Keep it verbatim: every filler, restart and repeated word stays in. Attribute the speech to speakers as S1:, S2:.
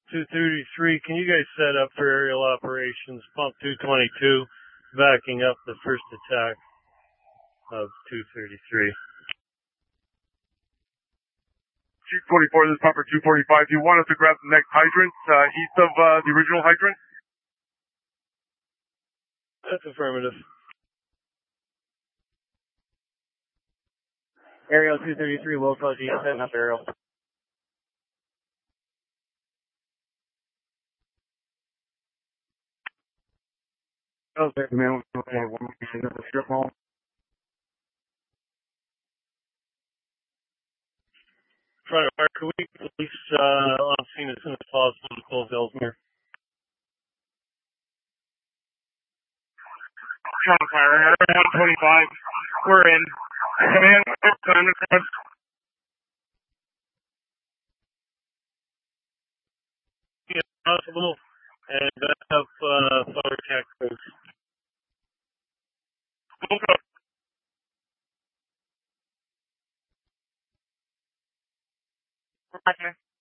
S1: two thirty-three, can you guys set up for aerial operations? Pump two twenty-two, backing up the first attack of two thirty-three.
S2: two twenty-four, this is Pumper two forty-five. Do you want us to grab the next hydrant uh, east of uh, the original hydrant?
S1: That's affirmative.
S3: Aerial two thirty-three, will call G, setting up aerial.
S2: Oh, there's a man with one location of the strip mall.
S1: Front of our, can we police uh, on scene as soon as possible to close Ellesmere?
S2: Counter fire, area one twenty-five. We're in. Command, time to cross.
S1: If possible, and back up uh, fire tactics.
S2: Okay.
S4: Roger.